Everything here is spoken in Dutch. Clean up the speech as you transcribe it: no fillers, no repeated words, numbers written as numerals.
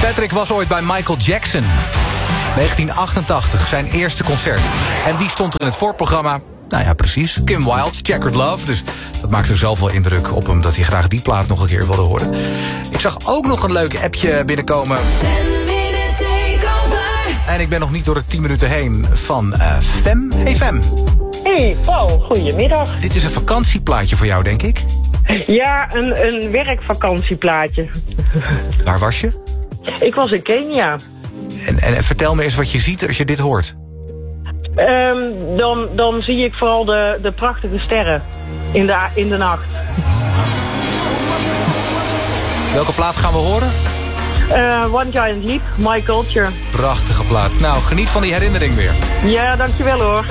Patrick was ooit bij Michael Jackson. 1988, zijn eerste concert. En wie stond er in het voorprogramma? Nou ja, precies. Kim Wilde, Checkered Love. Dus dat maakte zoveel indruk op hem dat hij graag die plaat nog een keer wilde horen. Ik zag ook nog een leuk appje binnenkomen. En ik ben nog niet door de 10 minuten heen van Fem. Hey Fem. Hey Paul, goedemiddag. Dit is een vakantieplaatje voor jou, denk ik? Ja, een werkvakantieplaatje. Waar was je? Ik was in Kenia. En vertel me eens wat je ziet als je dit hoort. Dan zie ik vooral de prachtige sterren in de nacht. Welke plaat gaan we horen? One Giant Leap, My Culture. Prachtige plaat. Nou, geniet van die herinnering weer. Ja, dankjewel hoor.